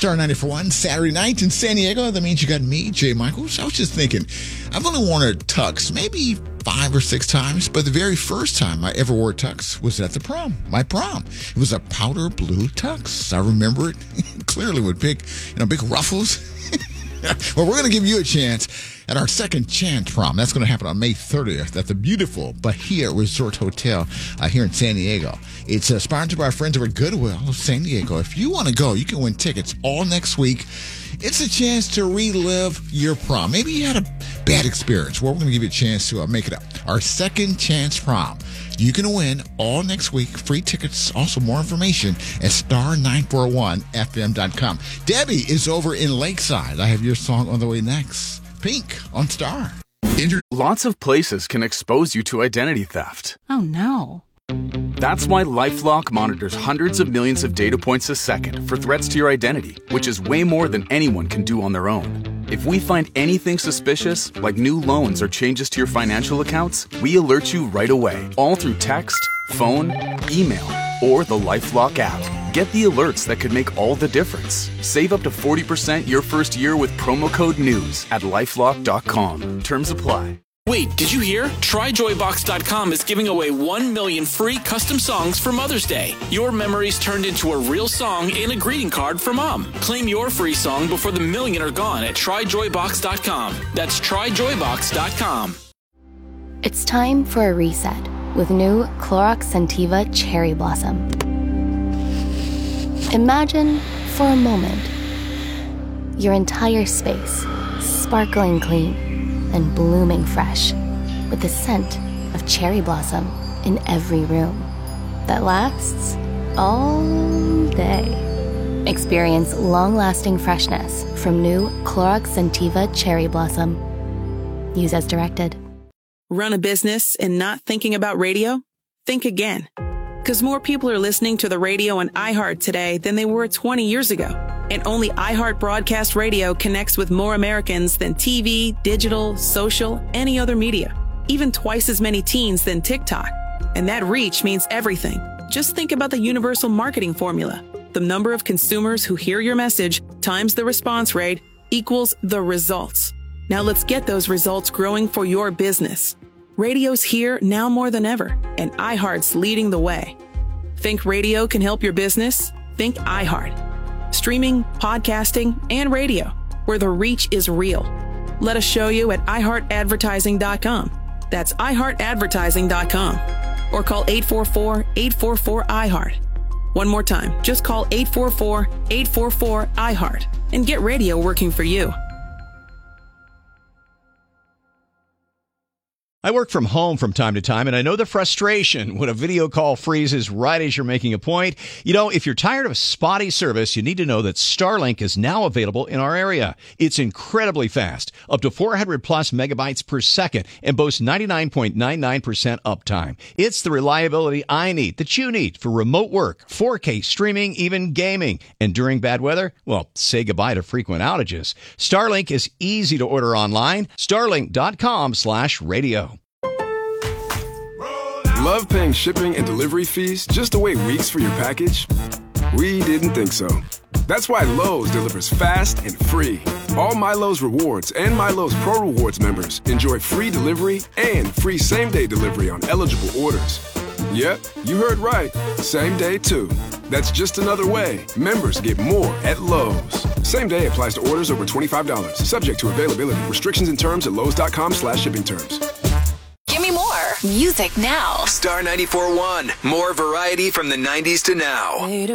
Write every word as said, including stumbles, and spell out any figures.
Star ninety-four point one, Saturday night in San Diego. That means you got me, Jay Michaels. I was just thinking, I've only worn a tux maybe five or six times, but the very first time I ever wore a tux was at the prom, my prom. It was a powder blue tux. I remember it clearly with big, you know, big ruffles. Well, we're going to give you a chance at our second chance prom. That's going to happen on May thirtieth at the beautiful Bahia Resort Hotel uh, here in San Diego. It's uh, sponsored by our friends over at Goodwill of San Diego. If you want to go, you can win tickets all next week. It's a chance to relive your prom. Maybe you had a bad experience. Well, we're going to give you a chance to uh, make it up. Our second chance prom. You can win all next week. Free tickets. Also, more information at star nine four one f m dot com. Debbie is over in Lakeside. I have your song on the way next. Pink on Star. Lots of places can expose you to identity theft. Oh, no. That's why LifeLock monitors hundreds of millions of data points a second for threats to your identity, which is way more than anyone can do on their own. If we find anything suspicious, like new loans or changes to your financial accounts, we alert you right away, all through text, phone, email, or the LifeLock app. Get the alerts that could make all the difference. Save up to forty percent your first year with promo code NEWS at lifelock dot com. Terms apply. Wait, did you hear? Try Joy Box dot com is giving away one million free custom songs for Mother's Day. Your memories turned into a real song and a greeting card for Mom. Claim your free song before the million are gone at Try Joy Box dot com. That's Try Joy Box dot com. It's time for a reset with new Clorox Scentiva Cherry Blossom. Imagine, for a moment, your entire space sparkling clean and blooming fresh with the scent of cherry blossom in every room that lasts all day. Experience long-lasting freshness from new Clorox Scentiva Cherry Blossom. Use as directed. Run a business and not thinking about radio? Think again. Because more people are listening to the radio on iHeart today than they were twenty years ago. And only iHeart Broadcast Radio connects with more Americans than T V, digital, social, any other media. Even twice as many teens than TikTok. And that reach means everything. Just think about the universal marketing formula. The number of consumers who hear your message times the response rate equals the results. Now let's get those results growing for your business. Radio's here now more than ever, and iHeart's leading the way. Think radio can help your business? Think iHeart. Streaming, podcasting, and radio, where the reach is real. Let us show you at i heart advertising dot com. That's i heart advertising dot com. Or call eight four four, eight four four, I heart. One more time, just call eight four four, eight four four, I heart and get radio working for you. I work from home from time to time, and I know the frustration when a video call freezes right as you're making a point. You know, if you're tired of spotty service, you need to know that Starlink is now available in our area. It's incredibly fast, up to four hundred plus megabytes per second, and boasts ninety-nine point nine nine percent uptime. It's the reliability I need, that you need, for remote work, four K streaming, even gaming. And during bad weather, well, say goodbye to frequent outages. Starlink is easy to order online. starlink dot com slash radio. Love paying shipping and delivery fees just to wait weeks for your package? We didn't think so. That's why Lowe's delivers fast and free. All MyLowe's Rewards and MyLowe's Pro Rewards members enjoy free delivery and free same-day delivery on eligible orders. Yep, you heard right. Same day, too. That's just another way members get more at Lowe's. Same day applies to orders over twenty-five dollars. Subject to availability. Restrictions and terms at lowes dot com slash shipping terms. Give me more music now. Star ninety-four point one. More variety from the nineties to now.